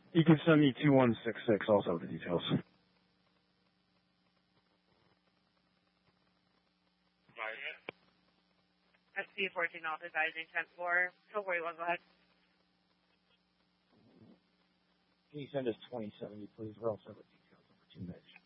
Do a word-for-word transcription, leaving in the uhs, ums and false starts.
You can send me two one six six also with the details. S P fourteen authorizing ten four. So forty-one, go ahead. Can you send us twenty seventy, please? We're also with details over two minutes.